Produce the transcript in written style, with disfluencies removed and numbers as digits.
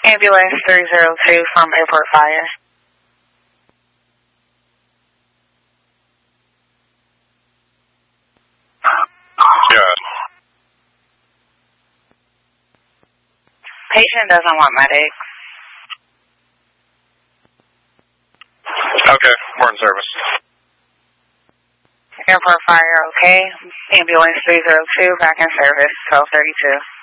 Ambulance 302 from Airport Fire. Good. Patient doesn't want medics. Okay, we're in service. Airport Fire, okay. Ambulance 302 back in service, 1232.